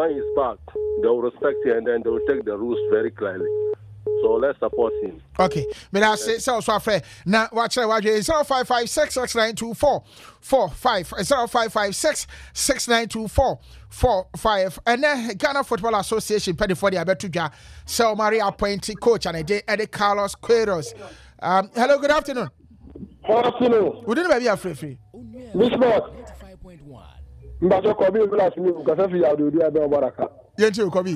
when he's back, they will respect him and then they will take the rules very clearly. So let's support him. Okay. But I say so fair. Now watch 0556692445 0556692445 and then Ghana Football Association penny for the Abetuja so Maria appointed coach and Eddie Carlos Queiroz. Hello, good afternoon. Good afternoon. We didn't be free. Miss Mark. Mbajo Kobi blast me because if you are doing the Baraka. Yentu Kobi.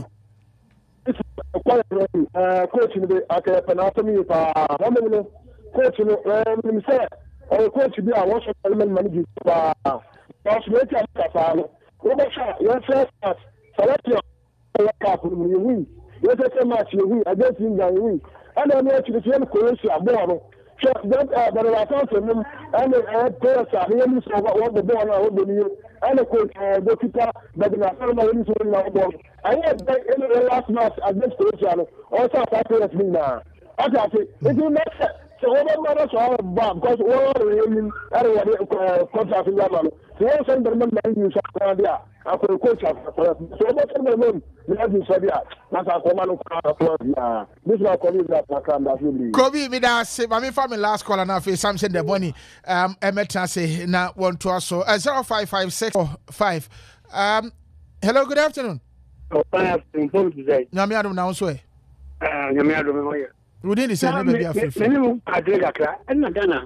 Coach in the penalty coach say coach be a watch element manager because we can Kasano. Your first match, select your cup, you win. Your second match, you win against England, you win. And then you actually see Croatia born. So that but I thought him and players are here so what the ball now the and the coach the keeper but the national really so now ball. I had in the last match against Croatia also players me now. I say it will not so what matters all bad because all really contract in Germany. So what send the man you so there. After coach so what send the man you so there. That's a command this is Kobe that Kobe me da say my family last call na face Samson the money emetra say na want to so 05565 hello, good afternoon. Nyame adom na so nyame adom ho ye we didn't say no be afefe me adrega kra na Ghana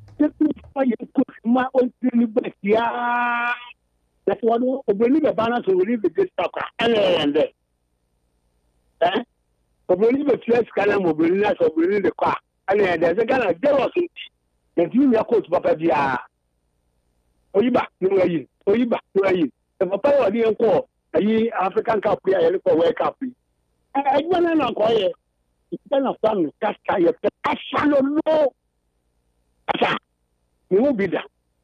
ma on ni betia that's what obeni be balance we need the stock and obeni be flex kana obeni na so obeni de kwa and there's a Ghana there was the team ya coach papa dia oyiba no yi the papa wa di enko ayi African Cup ya yele ko World Cup I gwana na ko ye na family kaka ye asalo no asa ni mo bida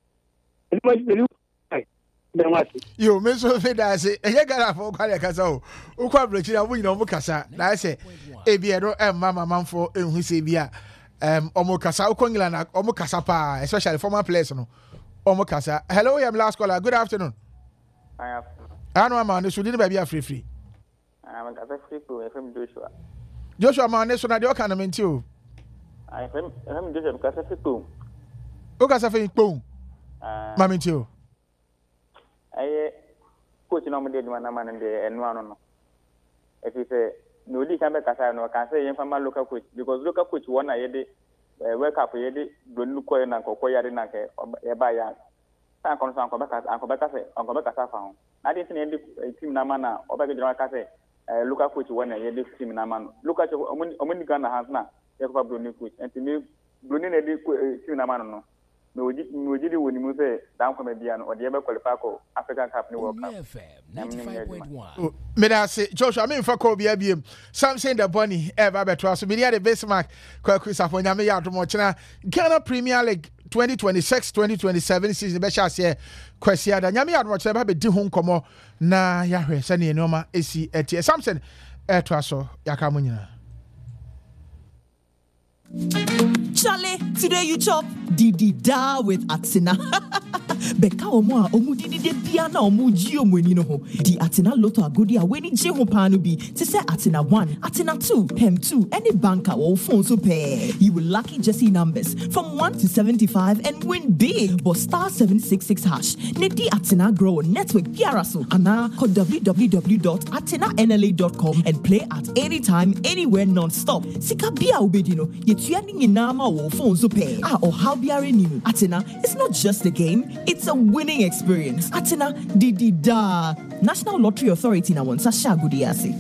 yo me so fe da say e Ghana for kwale kasa o ukwa break na wo nyina mo kasa na say e bi e do mama manfo ehu se bia omo kasa ukongila na omo kasa pa especially former players no omo kasa. Hello, I'm last caller. Good afternoon. I have Anu ma ne so didn't be free. I'm a free to FM Joshua ma ne so na de o kana menti o. I FM Joshua kasa free to. O kasa fe pon. Ma menti o. Aye coach no mo de duma na man de enu anu no. If you say no di can be kasa no can say yen fama local coach because local coach won na yede World Cup yede donu ko na ko yare na ke e ba ya. San kono san ko be kasa fa ho. Na dey tin team na man na obege jira ka say local coach won na yede team na man. Local coach omuni Ghana has na e ko Bruni coach and me Bruni na dey team na man no. No jidi woni mu say dan ko me bia no o dey be qualify ko African Cup ni World Cup 95.1 me da say Joshua me fa ko bia biem Samson the Bunny ever beto so be the base mark kwa Safonya me ya domo chena Ghana Premier League 2026-2027 season be sha say kwasi ada nyame ya domo chena ba be di ho nkomo na ya hwe se ne enoma esi etie Samson eto aso yaka mo nyina. Charlie, today you chop Didi da with Atsina. Beka omo a omu didi de bia na omu ji omweni no ho. Di Atsina Lotto agodi a weni je ho panu bi. Te say Atsina 1, Atsina 2, Hem 2, any banker or phone so pay. You will lucky Jesse numbers from 1 to 75 and win big. But star 766 hash. Nedi Atsina grow network piaraso. Ana call www.atsinanla.com and play at any time, anywhere non-stop. Sika bia obedino. Yetuani inama or phone so pay. Or how biare nimu. Atsina is not just a game. It's a winning experience. Atsina Didi da. National Lottery Authority na won Sasha Gudiasi.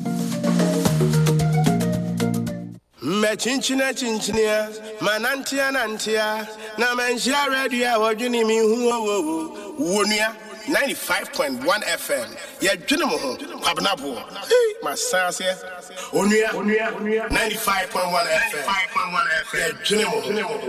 Me chinchina manantia nantia na menjia radio wajuni mi huo wonia 95.1 FM ya dwene mo ho kwabnapo my sense onia 95.1 FM ya dwene mo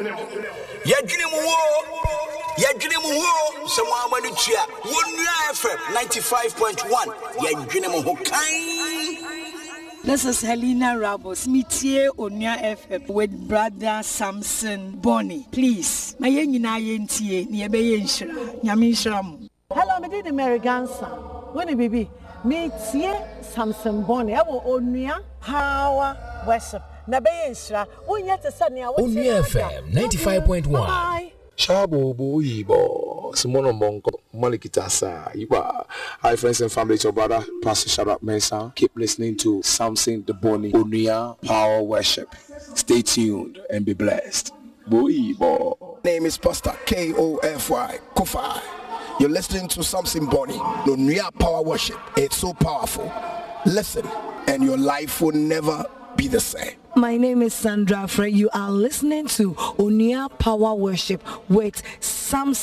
somo amanu tua wonia FM 95.1 ya dwene mo ho kan. This is Helena Rabos, Mitie Onia FM with brother Samson Bonnie. Please, my yena yentie, ni ebe yenshira, nyame nshira mo. Hello, me did the Mary Gansa. When it be Me tie Samson Bonnie. I will Onua Power Worship. Na be nsra. Wonya te sa nea wo Onua FM 95.1. Shabo boyibo Simono Monko Malikitasa Iba. Hi friends and family, your brother Pastor Shadrach Mensah. Keep listening to Samson the Bonnie Onua Power Worship. Stay tuned and be blessed. Boyibo. Name is Pastor Kofy Kofi. You're listening to Samson Bonnie Onua Power Worship. It's so powerful. Listen, and your life will never be the same. My name is Sandra Frey. You are listening to Onua Power Worship with Samson.